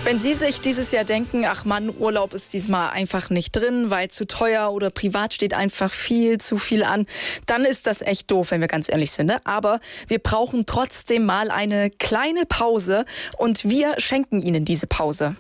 Wenn Sie sich dieses Jahr denken, ach Mann, Urlaub ist diesmal einfach nicht drin, weil zu teuer oder privat steht einfach viel zu viel an, dann ist das echt doof, wenn wir ganz ehrlich sind. Ne? Aber wir brauchen trotzdem mal eine kleine Pause und wir schenken Ihnen diese Pause.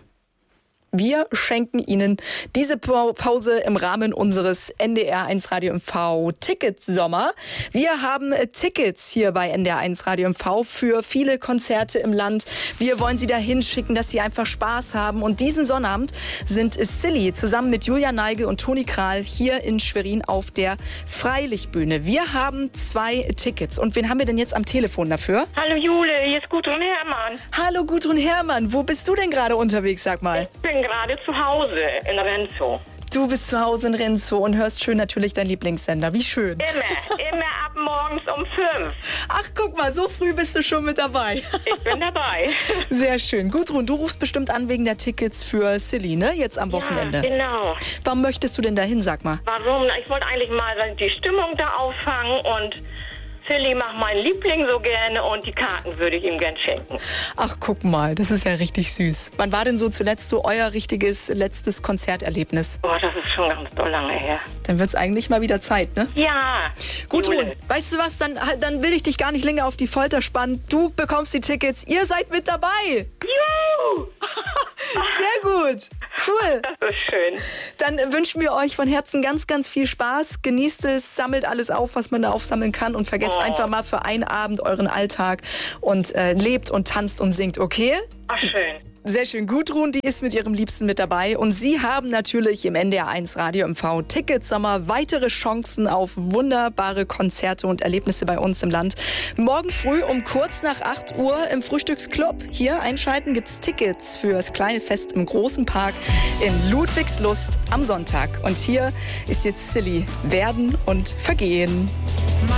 Wir schenken Ihnen diese Pause im Rahmen unseres NDR1 Radio MV Tickets Sommer. Wir haben Tickets hier bei NDR1 Radio MV für viele Konzerte im Land. Wir wollen Sie dahin schicken, dass Sie einfach Spaß haben. Und diesen Sonnabend sind Silly zusammen mit Julia Neigel und Toni Kral hier in Schwerin auf der Freilichtbühne. Wir haben 2 Tickets. Und wen haben wir denn jetzt am Telefon dafür? Hallo Jule, hier ist Gudrun Herrmann. Hallo Gudrun Herrmann, wo bist du denn gerade unterwegs, sag mal? Ich bin gerade zu Hause in Renzo. Du bist zu Hause in Renzo und hörst schön natürlich deinen Lieblingssender. Wie schön. Immer ab morgens um 5. Ach, guck mal, so früh bist du schon mit dabei. Ich bin dabei. Sehr schön. Gudrun, du rufst bestimmt an wegen der Tickets für Silly, ne? Jetzt am Wochenende. Ja, genau. Warum möchtest du denn dahin, sag mal? Warum? Ich wollte eigentlich mal die Stimmung da auffangen und Silly macht meinen Liebling so gerne und die Karten würde ich ihm gern schenken. Ach, guck mal, das ist ja richtig süß. Wann war denn so zuletzt so euer richtiges letztes Konzerterlebnis? Boah, das ist schon ganz doll lange her. Dann wird's eigentlich mal wieder Zeit, ne? Ja. Gudrun, Jule. weißt du was, dann will ich dich gar nicht länger auf die Folter spannen. Du bekommst die Tickets, ihr seid mit dabei. Juhu! Sehr gut, cool. Das ist schön. Dann wünschen wir euch von Herzen ganz, ganz viel Spaß. Genießt es, sammelt alles auf, was man da aufsammeln kann und vergesst einfach mal für einen Abend euren Alltag und lebt und tanzt und singt, okay? Ach, schön. Sehr schön. Gudrun, die ist mit ihrem Liebsten mit dabei. Und Sie haben natürlich im NDR1 Radio MV Tickets Sommer weitere Chancen auf wunderbare Konzerte und Erlebnisse bei uns im Land. Morgen früh um kurz nach 8 Uhr im Frühstücksclub. Hier einschalten gibt's Tickets für das kleine Fest im großen Park in Ludwigslust am Sonntag. Und hier ist jetzt Silly. Werden und Vergehen.